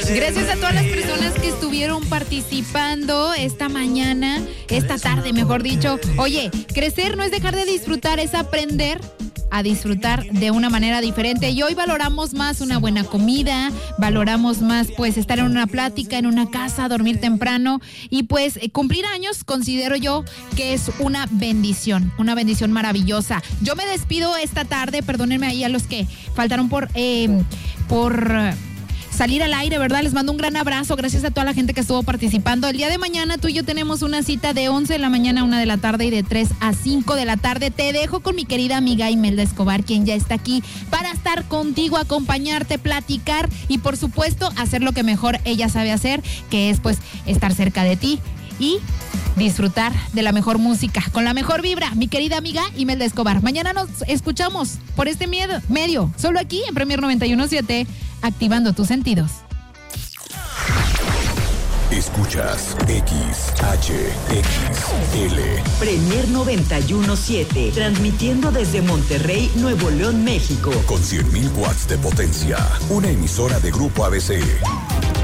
Gracias a todas las personas que estuvieron participando esta mañana, esta tarde, mejor dicho. Oye, crecer no es dejar de disfrutar, es aprender a disfrutar de una manera diferente. Y hoy valoramos más una buena comida, valoramos más pues estar en una plática, en una casa, dormir temprano y pues cumplir años considero yo que es una bendición maravillosa. Yo me despido esta tarde, perdónenme ahí a los que faltaron por salir al aire, ¿verdad? Les mando un gran abrazo, gracias a toda la gente que estuvo participando. El día de mañana tú y yo tenemos una cita de 11 de la mañana a 1 de la tarde y de 3 a 5 de la tarde. Te dejo con mi querida amiga Imelda Escobar, quien ya está aquí para estar contigo, acompañarte, platicar y por supuesto hacer lo que mejor ella sabe hacer, que es pues estar cerca de ti y disfrutar de la mejor música, con la mejor vibra, mi querida amiga Imelda Escobar. Mañana nos escuchamos por este medio, solo aquí en Premier 91.7, activando tus sentidos. Escuchas XHXL. Premier 91.7, transmitiendo desde Monterrey, Nuevo León, México. Con 100,000 watts de potencia. Una emisora de Grupo ABC.